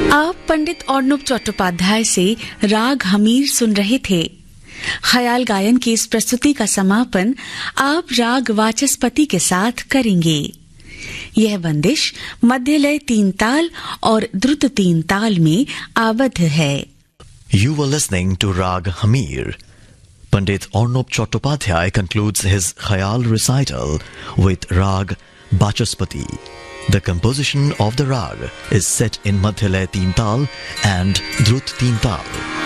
आप पंडित अर्नब चट्टोपाध्याय से राग हमीर सुन रहे थे। ख्याल गायन की इस प्रस्तुति का समापन आप राग वाचस्पति के साथ करेंगे। यह बंदिश मध्य लय 3 ताल और द्रुत 3 ताल में आबद्ध है। You were listening to Rag Hamir. Pandit Arnab Chattopadhyay concludes his Khayal recital with Rag Vachaspati. The composition of the Rag is set in Madhya Lay 3 Tal and Drut 3 Tal.